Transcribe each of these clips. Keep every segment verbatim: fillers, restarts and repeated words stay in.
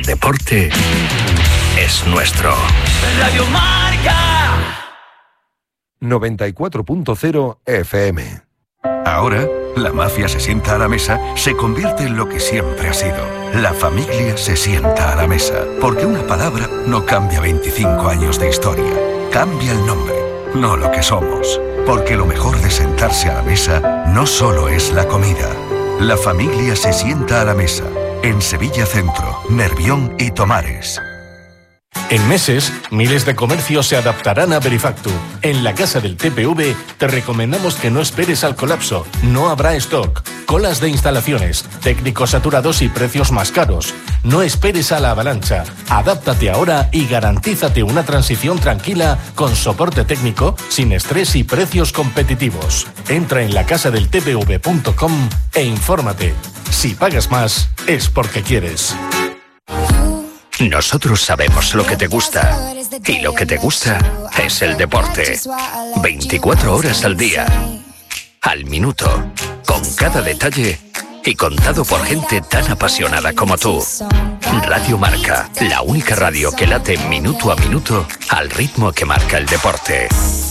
deporte es nuestro. Radio Marca noventa y cuatro punto cero F M. Ahora, la mafia se sienta a la mesa, se convierte en lo que siempre ha sido. La familia se sienta a la mesa, porque una palabra no cambia veinticinco años de historia. Cambia el nombre, no lo que somos. Porque lo mejor de sentarse a la mesa no solo es la comida. La familia se sienta a la mesa. En Sevilla Centro, Nervión y Tomares. En meses, miles de comercios se adaptarán a Verifactu. En la Casa del T P V te recomendamos que no esperes al colapso. No habrá stock, colas de instalaciones, técnicos saturados y precios más caros. No esperes a la avalancha. Adáptate ahora y garantízate una transición tranquila con soporte técnico, sin estrés y precios competitivos. Entra en la casa del t p v punto com e infórmate. Si pagas más, es porque quieres. Nosotros sabemos lo que te gusta, y lo que te gusta es el deporte. veinticuatro horas al día, al minuto, con cada detalle y contado por gente tan apasionada como tú. Radio Marca, la única radio que late minuto a minuto al ritmo que marca el deporte.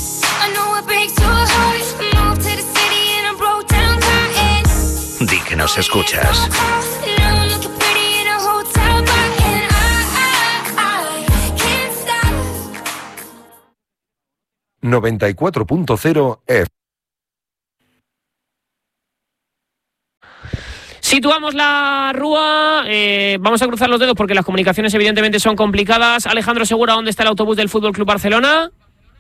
Di que nos escuchas. noventa y cuatro punto cero F. Situamos la Rúa, eh, vamos a cruzar los dedos porque las comunicaciones evidentemente son complicadas. Alejandro Segura, ¿dónde está el autobús del Fútbol Club Barcelona?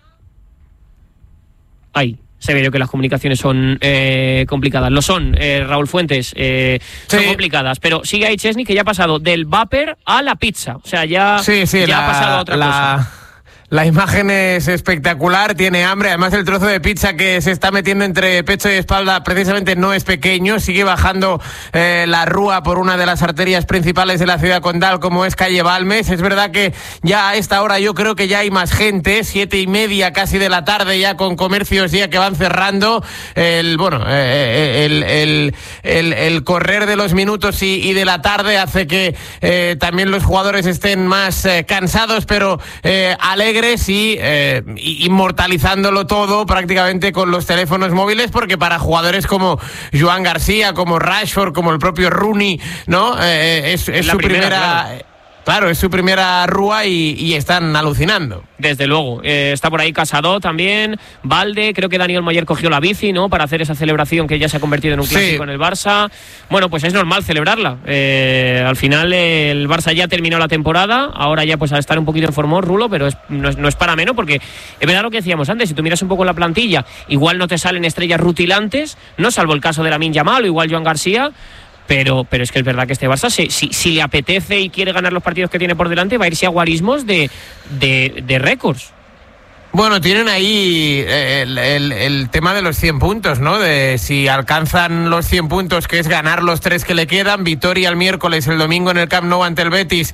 Ahí. Se ve que las comunicaciones son eh, complicadas. Lo son, eh, Raúl Fuentes, eh, son sí. complicadas. Pero sigue ahí Chesney, que ya ha pasado del vapor a la pizza. O sea, ya, sí, sí, ya la, ha pasado a otra la... cosa. La imagen es espectacular, tiene hambre, además el trozo de pizza que se está metiendo entre pecho y espalda precisamente no es pequeño, sigue bajando eh, la Rúa por una de las arterias principales de la ciudad condal como es calle Balmes. Es verdad que ya a esta hora yo creo que ya hay más gente, siete y media casi de la tarde ya con comercios ya que van cerrando. El bueno, eh, el, el, el, el correr de los minutos y, y de la tarde hace que eh, también los jugadores estén más eh, cansados pero eh, alegres y eh, inmortalizándolo todo prácticamente con los teléfonos móviles, porque para jugadores como Joan García, como Rashford, como el propio Rooney, ¿no? Eh, es es su primera... primera claro. Claro, es su primera Rúa y, y están alucinando. Desde luego. Eh, está por ahí Casado también, Valde, creo que Daniel Moyer cogió la bici, ¿no? Para hacer esa celebración que ya se ha convertido en un clásico sí. en el Barça. Bueno, pues es normal celebrarla. Eh, al final eh, el Barça ya terminó la temporada, ahora ya pues a estar un poquito en formol, Rulo, pero es, no, es, no es para menos porque es verdad lo que decíamos antes, si tú miras un poco la plantilla, igual no te salen estrellas rutilantes, no salvo el caso de Lamine Yamal o igual Joan García. Pero, pero es que es verdad que este Barça, si, si, si le apetece y quiere ganar los partidos que tiene por delante, va a irse a guarismos de, de, de récords. Bueno, tienen ahí el, el, el tema de los cien puntos, ¿no? De si alcanzan los cien puntos, que es ganar los tres que le quedan, victoria el miércoles, el domingo en el Camp Nou ante el Betis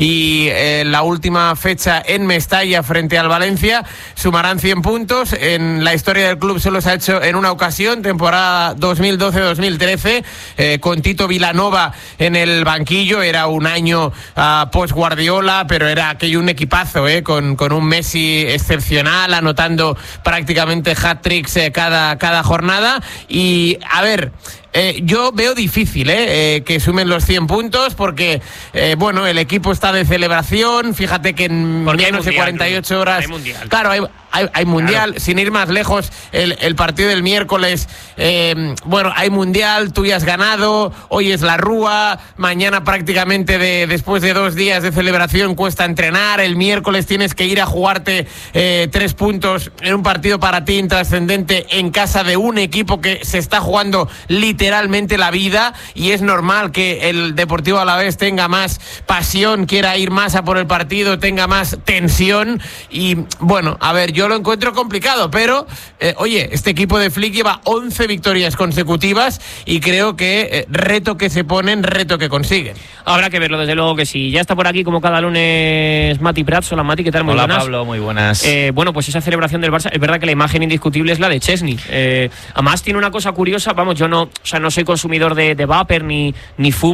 y eh, la última fecha en Mestalla frente al Valencia, sumarán cien puntos. En la historia del club solo se ha hecho en una ocasión, temporada dos mil doce dos mil trece, eh, con Tito Vilanova en el banquillo. Era un año uh, post-Guardiola, pero era aquello un equipazo, ¿eh? Con, con un Messi excepcional, anotando prácticamente hat-tricks eh, cada, cada jornada. Y a ver, eh, yo veo difícil eh, eh, que sumen los cien puntos porque eh, bueno, el equipo está de celebración. Fíjate que en porque menos mundial, de cuarenta y ocho horas hay mundial. Claro, hay, hay, hay mundial, claro. Sin ir más lejos, el, el partido del miércoles, eh, bueno, hay mundial, tú ya has ganado, hoy es la Rúa, mañana prácticamente de, después de dos días de celebración cuesta entrenar, el miércoles tienes que ir a jugarte eh, tres puntos en un partido para ti intrascendente en casa de un equipo que se está jugando literalmente la vida, y es normal que el Deportivo Alavés tenga más pasión, quiera ir más a por el partido, tenga más tensión. Y bueno, a ver, yo lo encuentro complicado, pero eh, oye, este equipo de Flick lleva once victorias consecutivas y creo que eh, reto que se ponen, reto que consiguen. Habrá que verlo, desde luego que sí. Ya está por aquí como cada lunes Mati Prats. Hola Mati, ¿qué tal? Muy Hola buenas. Pablo, muy buenas. Eh, bueno, pues esa celebración del Barça, es verdad que la imagen indiscutible es la de Chesney. Eh, además tiene una cosa curiosa, vamos, yo no, o sea, no soy consumidor de, de vapor ni, ni fumo,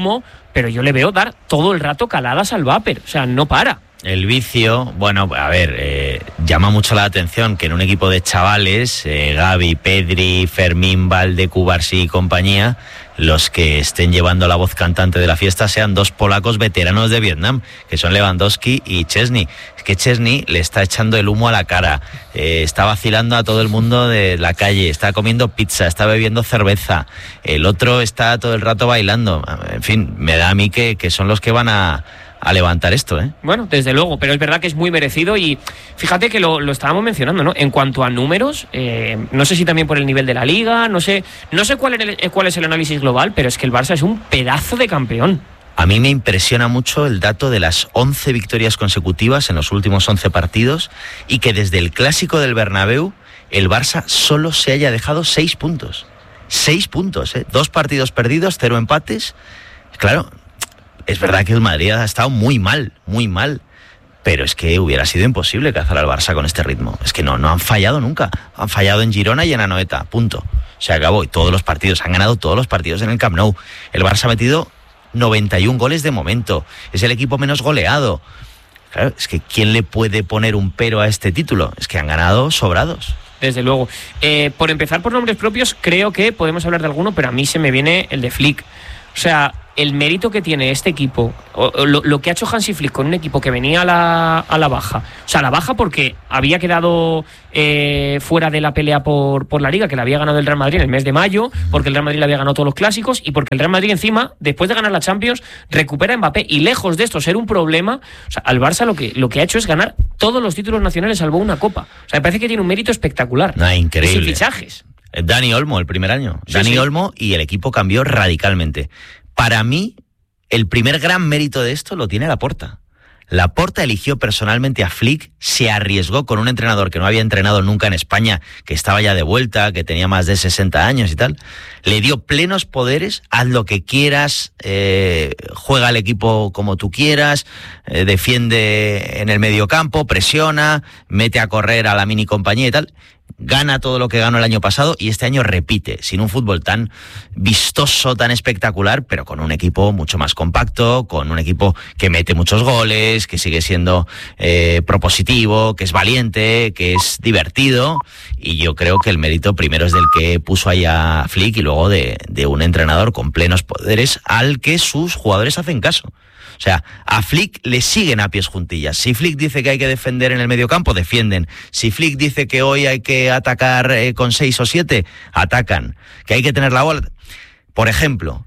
pero yo le veo dar todo el rato caladas al váper, o sea, no para. El vicio, bueno, a ver, eh, llama mucho la atención que en un equipo de chavales, eh, Gavi, Pedri, Fermín, Valde, Cubarsí y compañía, los que estén llevando la voz cantante de la fiesta sean dos polacos veteranos de Vietnam, que son Lewandowski y Chesney. Es que Chesney le está echando el humo a la cara, eh, está vacilando a todo el mundo de la calle, está comiendo pizza, está bebiendo cerveza, el otro está todo el rato bailando. En fin, me da a mí que, que son los que van a... a levantar esto, ¿eh? Bueno, desde luego, pero es verdad que es muy merecido y fíjate que lo, lo estábamos mencionando, ¿no? En cuanto a números, eh, no sé si también por el nivel de la Liga, no sé no sé cuál, el, cuál es el análisis global, pero es que el Barça es un pedazo de campeón. A mí me impresiona mucho el dato de las once victorias consecutivas en los últimos once partidos y que desde el Clásico del Bernabéu el Barça solo se haya dejado seis puntos. Seis puntos, ¿eh? Dos partidos perdidos, cero empates. Claro, es verdad que el Madrid ha estado muy mal, muy mal, pero es que hubiera sido imposible cazar al Barça con este ritmo. Es que no, no han fallado nunca. Han fallado en Girona y en Anoeta, punto. Se acabó. Y todos los partidos, han ganado todos los partidos en el Camp Nou. El Barça ha metido noventa y un goles de momento. Es el equipo menos goleado. Claro, es que ¿quién le puede poner un pero a este título? Es que han ganado sobrados. Desde luego. Eh, por empezar por nombres propios, creo que podemos hablar de alguno, pero a mí se me viene el de Flick. O sea, el mérito que tiene este equipo, o, o lo, lo que ha hecho Hansi Flick con un equipo que venía a la, a la baja, o sea, a la baja porque había quedado eh, fuera de la pelea por, por la Liga, que la había ganado el Real Madrid en el mes de mayo, porque el Real Madrid le había ganado todos los clásicos y porque el Real Madrid encima, después de ganar la Champions, recupera a Mbappé y lejos de esto ser un problema, o sea, al Barça lo que, lo que ha hecho es ganar todos los títulos nacionales salvo una copa. O sea, me parece que tiene un mérito espectacular. Ah, increíble. Y sin fichajes. Dani Olmo el primer año. Sí, Dani sí. Olmo y el equipo cambió radicalmente. Para mí, el primer gran mérito de esto lo tiene Laporta. Laporta eligió personalmente a Flick, se arriesgó con un entrenador que no había entrenado nunca en España, que estaba ya de vuelta, que tenía más de sesenta años y tal. Le dio plenos poderes, haz lo que quieras, eh, juega el equipo como tú quieras, eh, defiende en el mediocampo, presiona, mete a correr a la mini compañía y tal. Gana todo lo que ganó el año pasado y este año repite, sin un fútbol tan vistoso, tan espectacular, pero con un equipo mucho más compacto, con un equipo que mete muchos goles, que sigue siendo eh, propositivo, que es valiente, que es divertido, y yo creo que el mérito primero es del que puso ahí a Flick y luego de, de un entrenador con plenos poderes al que sus jugadores hacen caso. O sea, a Flick le siguen a pies juntillas. Si Flick dice que hay que defender en el mediocampo, defienden. Si Flick dice que hoy hay que atacar eh, con seis o siete, atacan. Que hay que tener la bola. Por ejemplo,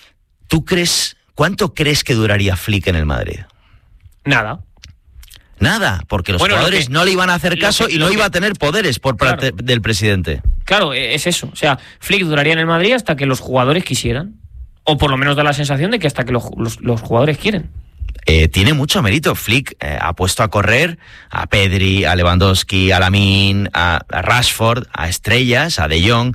¿tú crees, cuánto crees que duraría Flick en el Madrid? Nada. Nada, porque los bueno, jugadores que, no le iban a hacer caso que, y no que, iba a tener poderes por parte claro. del presidente. Claro, es eso. O sea, Flick duraría en el Madrid hasta que los jugadores quisieran. O por lo menos da la sensación de que hasta que los, los, los jugadores quieren. Eh, tiene mucho mérito. Flick eh, ha puesto a correr a Pedri, a Lewandowski, a Lamine, a, a Rashford, a estrellas, a De Jong,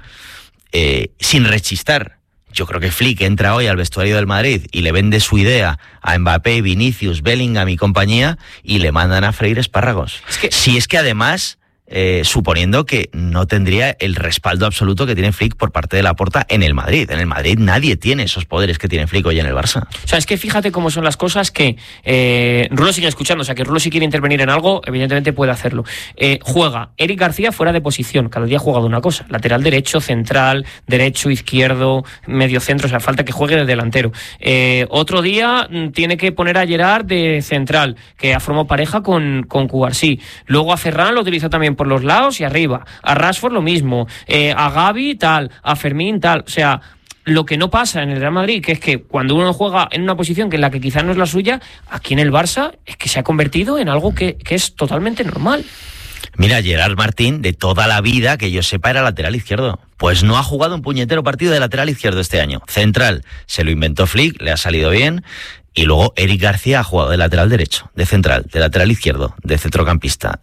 eh, sin rechistar. Yo creo que Flick entra hoy al vestuario del Madrid y le vende su idea a Mbappé, Vinicius, Bellingham y compañía y le mandan a freír espárragos. Es que, si es que además... Eh, suponiendo que no tendría el respaldo absoluto que tiene Flick por parte de Laporta en el Madrid. En el Madrid nadie tiene esos poderes que tiene Flick hoy en el Barça. O sea, es que fíjate cómo son las cosas que eh, Rulo sigue escuchando, o sea, que Rulo si quiere intervenir en algo, evidentemente puede hacerlo. Eh, juega Eric García fuera de posición, cada día juega de una cosa, lateral derecho, central, derecho, izquierdo, medio centro, o sea, falta que juegue de delantero. Eh, otro día m, tiene que poner a Gerard de central, que ha formado pareja con, con Cubarsí. Luego a Ferran lo utiliza también por los lados y arriba, a Rashford lo mismo, eh, a Gavi tal, a Fermín tal, o sea, lo que no pasa en el Real Madrid, que es que cuando uno juega en una posición que en la que quizás no es la suya, aquí en el Barça es que se ha convertido en algo que, que es totalmente normal. Mira, Gerard Martín, de toda la vida, que yo sepa, era lateral izquierdo. Pues no ha jugado un puñetero partido de lateral izquierdo este año. Central, se lo inventó Flick, le ha salido bien. Y luego Eric García ha jugado de lateral derecho, de central, de lateral izquierdo, de centrocampista.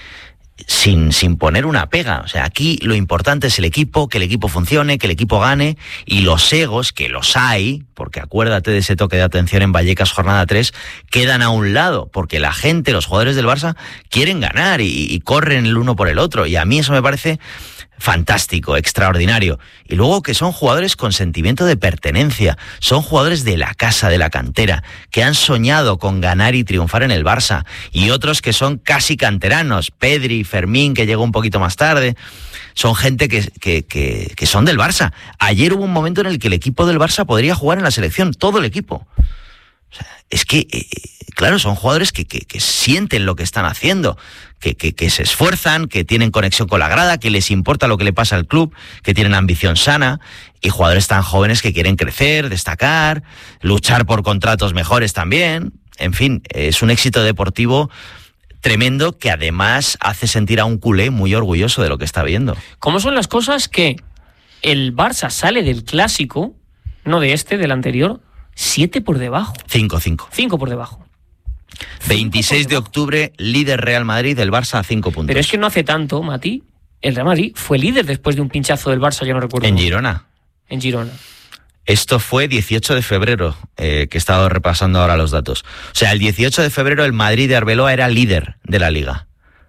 Sin, sin poner una pega. O sea, aquí lo importante es el equipo, que el equipo funcione, que el equipo gane, y los egos, que los hay, porque acuérdate de ese toque de atención en Vallecas jornada tres, quedan a un lado, porque la gente, los jugadores del Barça, quieren ganar y, y corren el uno por el otro, y a mí eso me parece fantástico, extraordinario. Y luego que son jugadores con sentimiento de pertenencia, son jugadores de la casa, de la cantera, que han soñado con ganar y triunfar en el Barça, y otros que son casi canteranos, Pedri, Fermín, que llegó un poquito más tarde. Son gente que, que, que, que son del Barça. Ayer hubo un momento en el que el equipo del Barça podría jugar en la selección, todo el equipo. O sea, es que, eh, claro, son jugadores que, que, que sienten lo que están haciendo, que, que, que se esfuerzan, que tienen conexión con la grada, que les importa lo que le pasa al club, que tienen ambición sana, y jugadores tan jóvenes que quieren crecer, destacar, luchar por contratos mejores también. En fin, es un éxito deportivo tremendo que además hace sentir a un culé muy orgulloso de lo que está viendo. ¿Cómo son las cosas que el Barça sale del clásico, no de este, del anterior, siete por debajo? Cinco, cinco. Cinco por debajo. veintiséis de octubre, líder Real Madrid, del Barça a cinco puntos. Pero es que no hace tanto, Mati, el Real Madrid fue líder después de un pinchazo del Barça, yo no recuerdo. En Girona. En Girona. Esto fue dieciocho de febrero, eh, que he estado repasando ahora los datos. O sea, el dieciocho de febrero el Madrid de Arbeloa era líder de la Liga.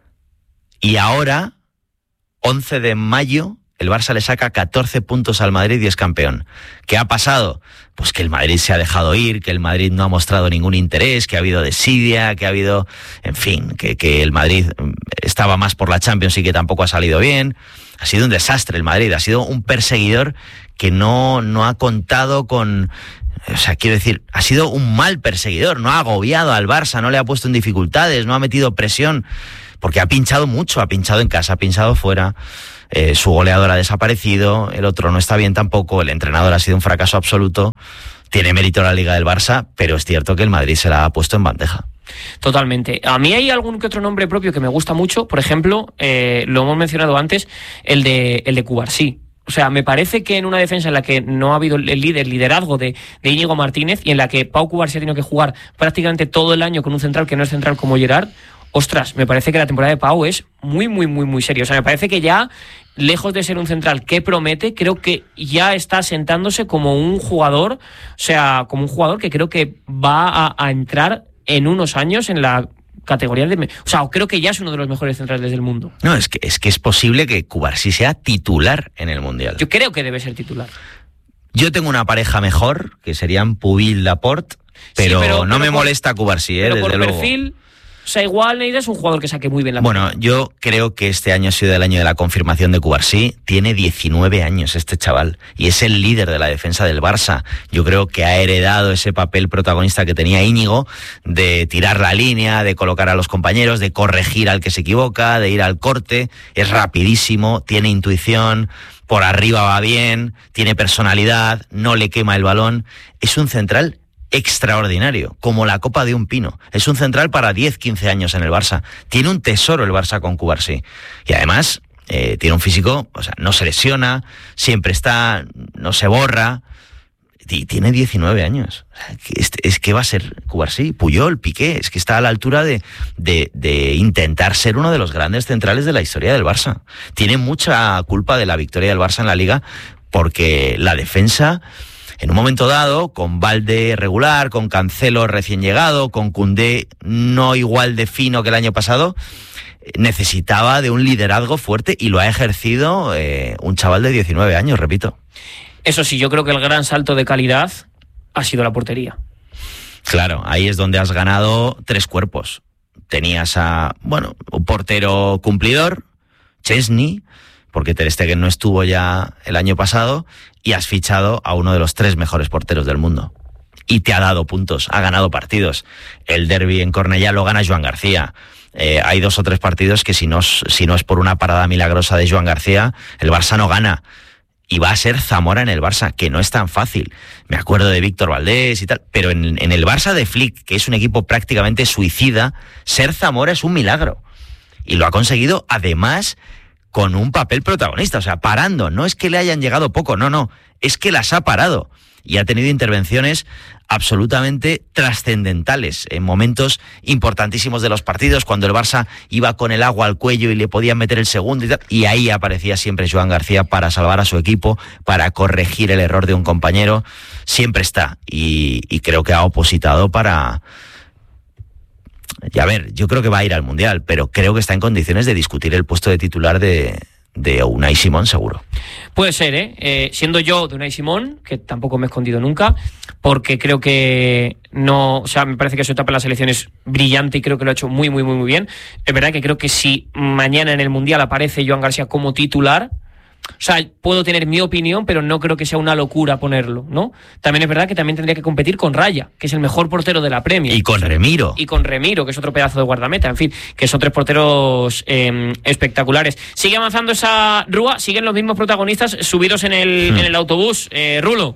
Y ahora, once de mayo, el Barça le saca catorce puntos al Madrid y es campeón. ¿Qué ha pasado? Pues que el Madrid se ha dejado ir, que el Madrid no ha mostrado ningún interés, que ha habido desidia, que ha habido, en fin, que, que el Madrid estaba más por la Champions y que tampoco ha salido bien. Ha sido un desastre el Madrid, ha sido un perseguidor que no, no ha contado con... O sea, quiero decir, ha sido un mal perseguidor, no ha agobiado al Barça, no le ha puesto en dificultades, no ha metido presión, porque ha pinchado mucho, ha pinchado en casa, ha pinchado fuera, eh, su goleador ha desaparecido, el otro no está bien tampoco, el entrenador ha sido un fracaso absoluto, tiene mérito la Liga del Barça, pero es cierto que el Madrid se la ha puesto en bandeja. Totalmente. A mí hay algún que otro nombre propio que me gusta mucho, por ejemplo, eh, lo hemos mencionado antes, el de, el de Cubarsí. O sea, me parece que en una defensa en la que no ha habido el líder, liderazgo de, de Íñigo Martínez y en la que Pau Cubarsí ha tenido que jugar prácticamente todo el año con un central que no es central como Gerard, ostras, me parece que la temporada de Pau es muy, muy, muy, muy seria. O sea, me parece que ya, lejos de ser un central que promete, creo que ya está asentándose como un jugador, o sea, como un jugador que creo que va a, a entrar en unos años en la categoría de... O sea, creo que ya es uno de los mejores centrales del mundo. No, es que es, que es posible que Cubarsí sea titular en el Mundial. Yo creo que debe ser titular. Yo tengo una pareja mejor, que serían Pubil, Laporte, pero, sí, pero no pero me por, molesta Cubarsí, eh, pero desde por luego. Perfil, o sea, igual Neida es un jugador que saque muy bien la Bueno, pelota. Yo creo que este año ha sido el año de la confirmación de Cubarsí. Tiene diecinueve años este chaval y es el líder de la defensa del Barça. Yo creo que ha heredado ese papel protagonista que tenía Íñigo, de tirar la línea, de colocar a los compañeros, de corregir al que se equivoca, de ir al corte. Es rapidísimo, tiene intuición, por arriba va bien, tiene personalidad, no le quema el balón. Es un central extraordinario, como la copa de un pino. Es un central para diez, quince años en el Barça. Tiene un tesoro el Barça con Cubarsí. Y además, eh, tiene un físico, o sea, no se lesiona, siempre está, no se borra. Y tiene diecinueve años. O sea, es, es que va a ser Cubarsí, Puyol, Piqué, es que está a la altura de, de, de intentar ser uno de los grandes centrales de la historia del Barça. Tiene mucha culpa de la victoria del Barça en la Liga, porque la defensa, en un momento dado, con Valde regular, con Cancelo recién llegado, con Koundé no igual de fino que el año pasado, necesitaba de un liderazgo fuerte y lo ha ejercido eh, un chaval de diecinueve años, repito. Eso sí, yo creo que el gran salto de calidad ha sido la portería. Claro, ahí es donde has ganado tres cuerpos. Tenías a, bueno, un portero cumplidor, Chesney, porque Ter Stegen no estuvo ya el año pasado, y has fichado a uno de los tres mejores porteros del mundo. Y te ha dado puntos, ha ganado partidos. El derbi en Cornellá lo gana Joan García. Eh, hay dos o tres partidos que si no, si no es por una parada milagrosa de Joan García, el Barça no gana. Y va a ser Zamora en el Barça, que no es tan fácil. Me acuerdo de Víctor Valdés y tal, pero en, en el Barça de Flick, que es un equipo prácticamente suicida, ser Zamora es un milagro. Y lo ha conseguido, además, con un papel protagonista, o sea, parando. No es que le hayan llegado poco, no, no, es que las ha parado. Y ha tenido intervenciones absolutamente trascendentales en momentos importantísimos de los partidos, cuando el Barça iba con el agua al cuello y le podían meter el segundo y tal, y ahí aparecía siempre Joan García para salvar a su equipo, para corregir el error de un compañero. Siempre está, y, y creo que ha opositado para... Y a ver, yo creo que va a ir al Mundial, pero creo que está en condiciones de discutir el puesto de titular de, de Unai Simón seguro. Puede ser, ¿eh? ¿eh? Siendo yo de Unai Simón, que tampoco me he escondido nunca, porque creo que no, o sea, me parece que su etapa en la selección es brillante y creo que lo ha hecho muy, muy, muy, muy bien. Es verdad que creo que si mañana en el Mundial aparece Joan García como titular, o sea, puedo tener mi opinión, pero no creo que sea una locura ponerlo, ¿no? También es verdad que también tendría que competir con Raya, que es el mejor portero de la Premier. Y con Remiro. Y con Remiro, que es otro pedazo de guardameta. En fin, que son tres porteros eh, espectaculares. Sigue avanzando esa rúa, siguen los mismos protagonistas subidos en el, hmm. en el autobús. Eh, Rulo.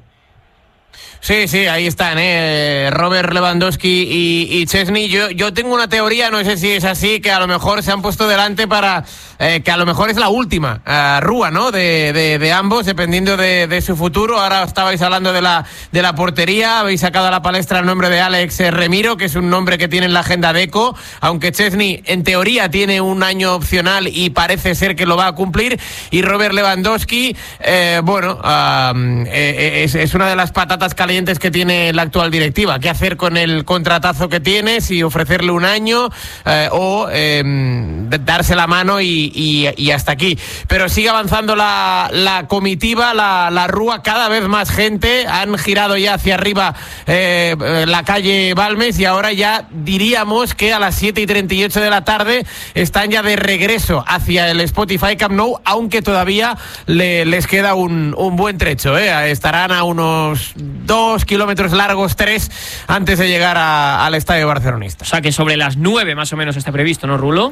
Sí, sí, ahí están, ¿eh? Robert Lewandowski y, y Chesney. Yo, yo tengo una teoría, no sé si es así, que a lo mejor se han puesto delante para... Eh, que a lo mejor es la última uh, rúa, ¿no? De, de, de ambos, dependiendo de, de su futuro. Ahora estabais hablando de la, de la portería, habéis sacado a la palestra el nombre de Alex Remiro, que es un nombre que tiene en la agenda de Deco, aunque Chesney en teoría tiene un año opcional y parece ser que lo va a cumplir. Y Robert Lewandowski, eh, bueno, uh, eh, es, es una de las patatas calientes que tiene la actual directiva. ¿Qué hacer con el contratazo que tiene? Si ofrecerle un año eh, o eh, darse la mano y Y, y hasta aquí. Pero sigue avanzando la, la comitiva, la, la rúa, cada vez más gente. Han girado ya hacia arriba eh, la calle Balmes y ahora ya diríamos que a las siete y treinta y ocho de la tarde están ya de regreso hacia el Spotify Camp Nou, aunque todavía le, les queda un, un buen trecho, ¿eh? Estarán a unos dos kilómetros largos, tres, antes de llegar a, al estadio barcelonista. O sea que sobre las nueve más o menos está previsto, ¿no, Rulo?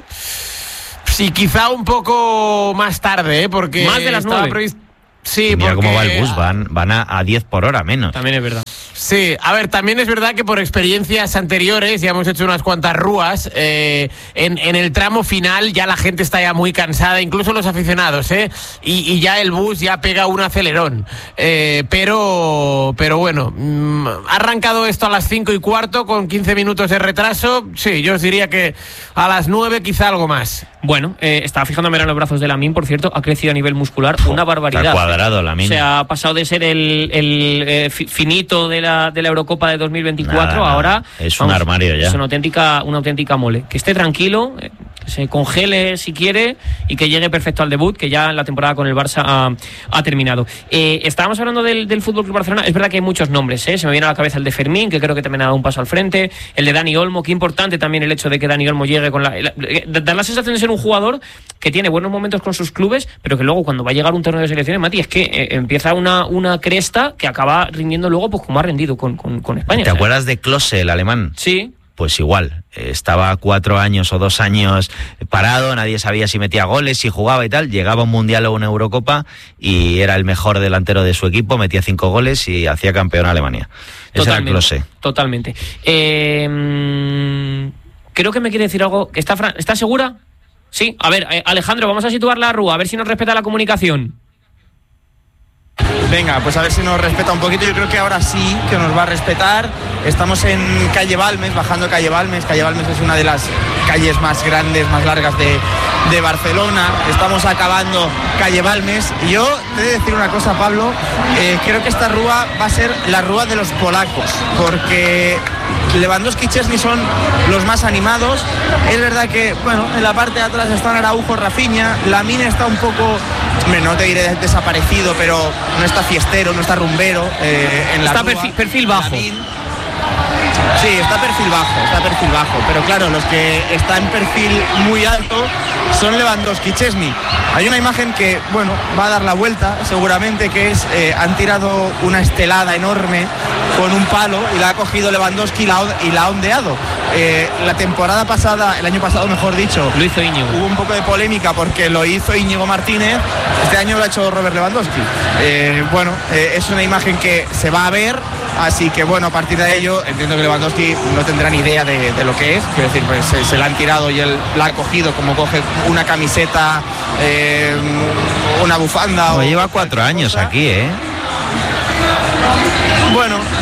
Sí, quizá un poco más tarde, ¿eh? Porque más de las nueve. Previsto... Sí, mira porque... cómo va el bus, van, van a, a diez por hora menos. También es verdad. Sí, a ver, también es verdad que por experiencias anteriores, ya hemos hecho unas cuantas rúas, eh, en, en el tramo final ya la gente está ya muy cansada, incluso los aficionados, ¿eh? Y, y ya el bus ya pega un acelerón. Eh, pero, pero bueno, mmm, ha arrancado esto a las cinco y cuarto con quince minutos de retraso. Sí, yo os diría que a las nueve quizá algo más. Bueno, eh, estaba fijándome en los brazos de Lamine, por cierto, ha crecido a nivel muscular una barbaridad. Está cuadrado Lamine. O sea, ha pasado de ser el, el eh, finito de la, de la Eurocopa de dos mil veinticuatro, nada, ahora... Es un vamos, armario ya. Es una auténtica, una auténtica mole. Que esté tranquilo, eh, que se congele si quiere y que llegue perfecto al debut, que ya la temporada con el Barça ha, ha terminado. Eh, estábamos hablando del, del Fútbol Club Barcelona, es verdad que hay muchos nombres, ¿eh? Se me viene a la cabeza el de Fermín, que creo que también ha dado un paso al frente, el de Dani Olmo, qué importante también el hecho de que Dani Olmo llegue con la... la dar la sensación de ser un jugador que tiene buenos momentos con sus clubes, pero que luego cuando va a llegar un torneo de selecciones, Mati, es que eh, empieza una, una cresta que acaba rindiendo luego pues como ha rendido con, con, con España. ¿Te acuerdas de Klose, el alemán? Sí. Pues igual, estaba cuatro años o dos años parado, nadie sabía si metía goles, si jugaba y tal, llegaba un Mundial o una Eurocopa y era el mejor delantero de su equipo, metía cinco goles y hacía campeón a Alemania. Ese era Klose. Totalmente. Eh, creo que me quiere decir algo. ¿Está, ¿Está segura? Sí. A ver, eh, Alejandro, vamos a situar la rúa, a ver si nos respeta la comunicación. Venga, pues a ver si nos respeta un poquito. Yo creo que ahora sí que nos va a respetar. Estamos en calle Balmes, bajando calle Balmes. Calle Balmes es una de las calles más grandes, más largas de, de Barcelona. Estamos acabando calle Balmes. Y yo te he de decir una cosa, Pablo. Eh, creo que esta rúa va a ser la rúa de los polacos, porque Lewandowski y Chesney son los más animados. Es verdad que, bueno, en la parte de atrás están Araujo, Rafinha. Lamine está un poco, no te diré desaparecido, pero no está fiestero, no está rumbero. Eh, en la está rúa. Perfil, perfil bajo. Lamine, sí, está perfil bajo, está perfil bajo. Pero claro, los que están en perfil muy alto son Lewandowski y Chesney. Hay una imagen que, bueno, va a dar la vuelta, seguramente, que es, eh, han tirado una estelada enorme con un palo y la ha cogido Lewandowski y la, y la ha ondeado. Eh, la temporada pasada, el año pasado mejor dicho, lo hizo Íñigo. Hubo un poco de polémica porque lo hizo Íñigo Martínez. Este año lo ha hecho Robert Lewandowski. Eh, bueno, eh, es una imagen que se va a ver, así que bueno, a partir de ello entiendo que Lewandowski no tendrá ni idea de, de lo que es. Quiero decir, pues se, se la han tirado y él la ha cogido como coge una camiseta, eh, una bufanda. No, o lleva cuatro años cosa. Aquí, ¿eh? Bueno,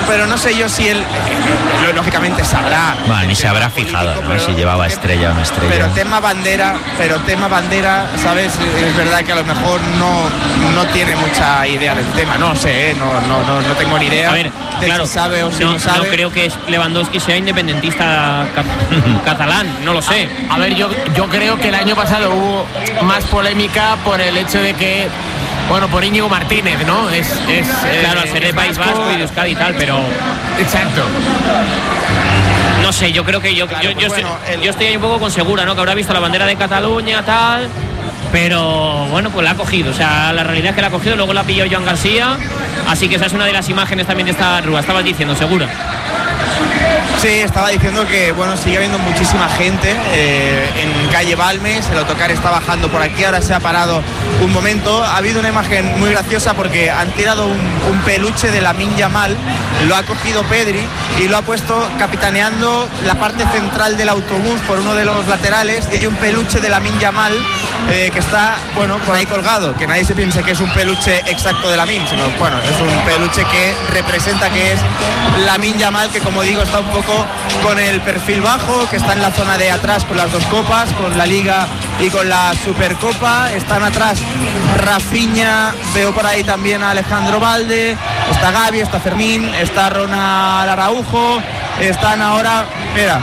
pero no sé yo si él, eh, lógicamente sabrá. Bueno, ni se habrá fijado, ¿no? Si llevaba estrella o no estrella. Pero tema bandera, pero tema bandera, ¿sabes? Es verdad que a lo mejor no, no tiene mucha idea del tema, no sé, ¿eh? no, no, no, no tengo ni idea. A ver, de claro, si sabe o si no, no sabe. no creo que Lewandowski sea independentista cat- catalán, no lo sé. A ver, yo, yo creo que el año pasado hubo más polémica por el hecho de que, bueno, por Íñigo Martínez, ¿no? Es, es Claro, eh, al ser de País Vasco y de Euskadi y tal, pero Exacto. no sé, yo creo que yo, Claro, yo, yo pues estoy, bueno, el- yo estoy ahí un poco con Segura, ¿no? Que habrá visto la bandera de Cataluña, tal, pero bueno, pues la ha cogido. O sea, la realidad es que la ha cogido, luego la ha pillado Joan García, así que esa es una de las imágenes también de esta rúa. Estabas diciendo, Segura. Sí, estaba diciendo que bueno, sigue habiendo muchísima gente eh, en calle Balmes, el autocar está bajando por aquí, ahora se ha parado un momento. Ha habido una imagen muy graciosa porque han tirado un, un peluche de Lamine Yamal, lo ha cogido Pedri y lo ha puesto capitaneando la parte central del autobús por uno de los laterales, y hay un peluche de Lamine Yamal eh, que está, bueno, por ahí colgado, que nadie se piense que es un peluche exacto de Lamine, sino, bueno, es un peluche que representa que es Lamine Yamal, que como digo está un poco con el perfil bajo, que está en la zona de atrás con las dos copas, con la Liga y con la Supercopa. Están atrás Rafinha, veo por ahí también a Alejandro Valde, está Gavi, está Fermín, está Ronald Araujo, están ahora, mira,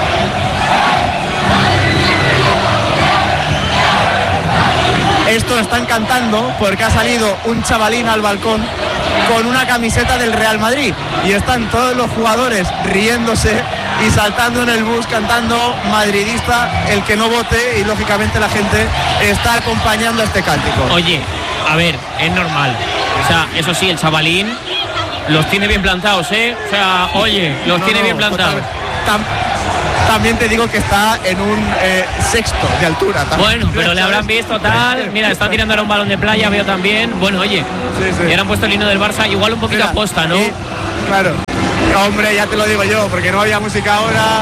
esto están cantando porque ha salido un chavalín al balcón con una camiseta del Real Madrid y están todos los jugadores riéndose y saltando en el bus cantando madridista el que no vote, y lógicamente la gente está acompañando a este cántico. Oye, a ver, es normal. O sea, eso sí, el chavalín los tiene bien plantados, ¿eh? O sea, oye, los No, tiene no, bien plantados. tam- también te digo que está en un eh, sexto de altura. También. Bueno, pero le habrán visto tal. Mira, está tirando ahora un balón de playa, veo también. Bueno, oye, Sí, sí. y ahora han puesto el himno del Barça, igual un poquito Mira, aposta, ¿no? y- claro. Hombre, ya te lo digo yo, porque no había música ahora.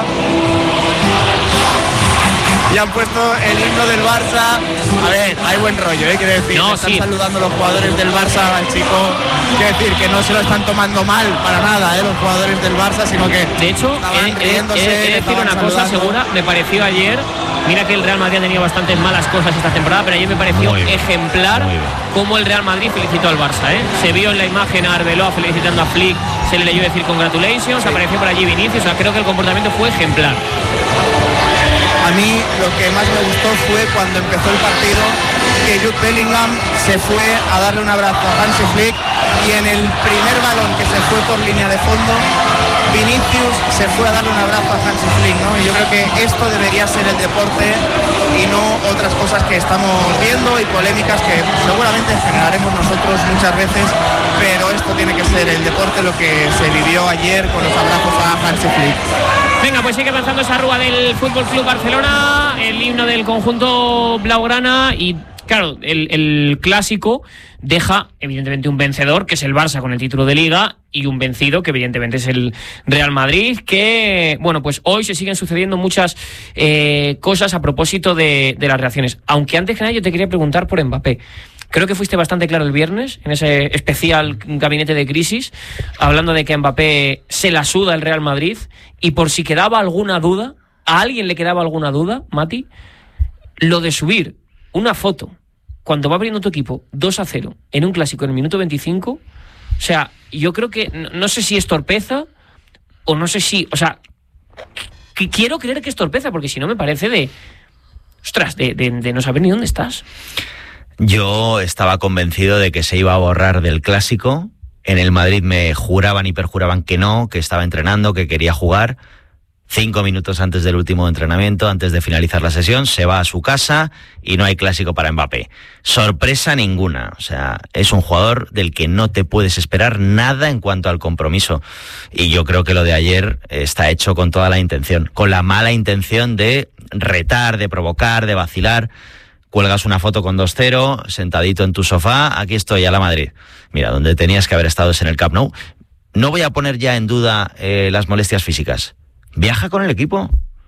Y han puesto el himno del Barça. A ver, hay buen rollo, ¿eh? Quiere decir, No, están sí. saludando los jugadores del Barça al chico. Quiere decir que no se lo están tomando mal para nada, ¿eh? Los jugadores del Barça, sino que De hecho, estaban he, he- riéndose, he de decir estaban una cosa saludando. segura, me pareció ayer, mira que el Real Madrid ha tenido bastantes malas cosas esta temporada, pero ayer me pareció Muy bien, ejemplar muy bien. cómo el Real Madrid felicitó al Barça, ¿eh? Se vio en la imagen a Arbeloa felicitando a Flick, se le leyó decir congratulations, apareció por allí Vinicius, o sea, creo que el comportamiento fue ejemplar. A mí lo que más me gustó fue cuando empezó el partido que Jude Bellingham se fue a darle un abrazo a Hansi Flick, y en el primer balón que se fue por línea de fondo, Vinicius se fue a darle un abrazo a Hansi Flick, ¿no? Y yo creo que esto debería ser el deporte y no otras cosas que estamos viendo y polémicas que seguramente generaremos nosotros muchas veces, pero esto tiene que ser el deporte, lo que se vivió ayer con los abrazos a Hansi Flick. Venga, pues sigue avanzando esa rúa del Fútbol Club Barcelona, el himno del conjunto blaugrana, y claro, el, el clásico deja evidentemente un vencedor, que es el Barça con el título de Liga, y un vencido, que evidentemente es el Real Madrid, que, bueno, pues hoy se siguen sucediendo muchas eh, cosas a propósito de, de las reacciones. Aunque antes que nada yo te quería preguntar por Mbappé. Creo que fuiste bastante claro el viernes, en ese especial gabinete de crisis, hablando de que a Mbappé se la suda el Real Madrid, y por si quedaba alguna duda, a alguien le quedaba alguna duda, Mati, lo de subir una foto cuando va abriendo tu equipo dos a cero en un clásico en el minuto veinticinco, o sea, yo creo que, no, no sé si es torpeza, o no sé si, o sea, que quiero creer que es torpeza, porque si no me parece de, ostras, de, de, de no saber ni dónde estás. Yo estaba convencido de que se iba a borrar del clásico. En el Madrid me juraban y perjuraban que no, que estaba entrenando, que quería jugar. Cinco minutos antes del último entrenamiento, antes de finalizar la sesión, se va a su casa y no hay clásico para Mbappé. Sorpresa ninguna. O sea, es un jugador del que no te puedes esperar nada en cuanto al compromiso. Y yo creo que lo de ayer está hecho con toda la intención, con la mala intención de retar, de provocar, de vacilar. Cuelgas una foto con dos cero, sentadito en tu sofá, aquí estoy, a la Madrid. Mira, donde tenías que haber estado es en el Camp Nou. No voy a poner ya en duda eh, las molestias físicas. Viaja con el equipo.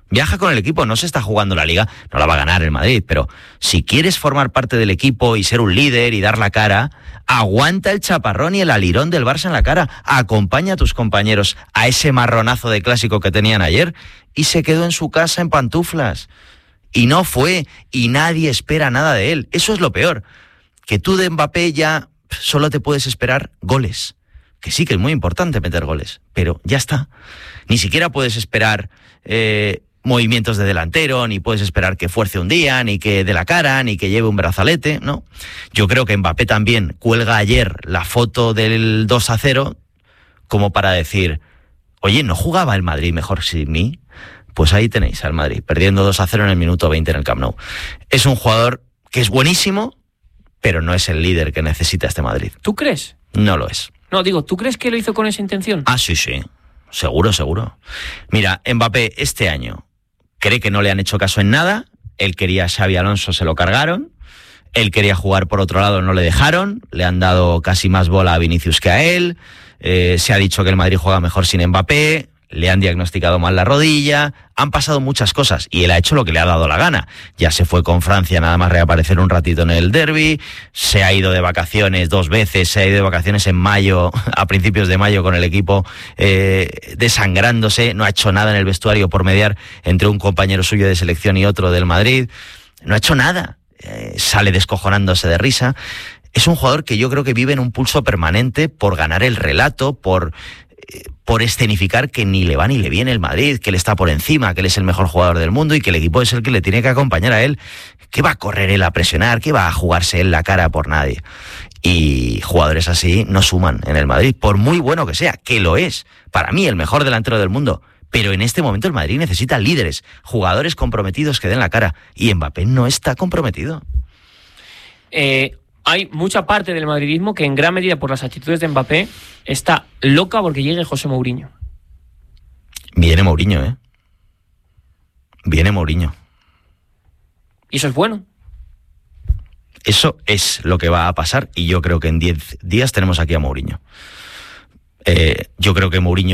Viaja con el equipo, no se está jugando la Liga, no la va a ganar el Madrid, pero si quieres formar parte del equipo y ser un líder y dar la cara, aguanta el chaparrón y el alirón del Barça en la cara, acompaña a tus compañeros a ese marronazo de clásico que tenían ayer, y se quedó en su casa en pantuflas. Y no fue, y nadie espera nada de él. Eso es lo peor, que tú de Mbappé ya solo te puedes esperar goles. Que sí, que es muy importante meter goles, pero ya está. Ni siquiera puedes esperar eh, movimientos de delantero, ni puedes esperar que fuerce un día, ni que dé la cara, ni que lleve un brazalete, no. Yo creo que Mbappé también cuelga ayer la foto del dos a cero como para decir, oye, ¿no jugaba el Madrid mejor sin mí? Pues ahí tenéis al Madrid, perdiendo dos a cero en el minuto veinte en el Camp Nou. Es un jugador que es buenísimo, pero no es el líder que necesita este Madrid. ¿Tú crees? No lo es. No, digo, ¿tú crees que lo hizo con esa intención? Ah, sí, sí. Seguro, seguro. Mira, Mbappé este año cree que no le han hecho caso en nada. Él quería a Xabi Alonso, se lo cargaron. Él quería jugar por otro lado, no le dejaron. Le han dado casi más bola a Vinicius que a él. Eh, se ha dicho que el Madrid juega mejor sin Mbappé. Le han diagnosticado mal la rodilla, han pasado muchas cosas y él ha hecho lo que le ha dado la gana. Ya se fue con Francia nada más reaparecer un ratito en el derbi, se ha ido de vacaciones dos veces, se ha ido de vacaciones en mayo, a principios de mayo con el equipo eh, desangrándose, no ha hecho nada en el vestuario por mediar entre un compañero suyo de selección y otro del Madrid, no ha hecho nada, eh, sale descojonándose de risa. Es un jugador que yo creo que vive en un pulso permanente por ganar el relato, por... por escenificar que ni le va ni le viene el Madrid, que él está por encima, que él es el mejor jugador del mundo y que el equipo es el que le tiene que acompañar a él. ¿Qué va a correr él a presionar? ¿Qué va a jugarse él la cara por nadie? Y jugadores así no suman en el Madrid, por muy bueno que sea, que lo es. Para mí el mejor delantero del mundo. Pero en este momento el Madrid necesita líderes, jugadores comprometidos que den la cara. Y Mbappé no está comprometido. Eh... Hay mucha parte del madridismo que en gran medida por las actitudes de Mbappé está loca porque llegue José Mourinho. Viene Mourinho, ¿eh? Viene Mourinho. ¿Y eso es bueno? Eso es lo que va a pasar y yo creo que en diez días tenemos aquí a Mourinho. Eh, yo creo que Mourinho